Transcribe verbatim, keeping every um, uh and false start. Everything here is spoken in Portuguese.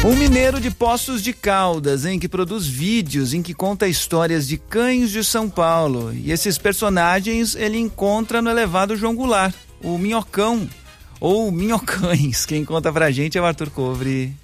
Um mineiro de Poços de Caldas, hein, que produz vídeos em que conta histórias de cães de São Paulo. E esses personagens ele encontra no elevado João Goulart, o Minhocão, ou Minhocães. Quem conta pra gente é o Arthur Covre.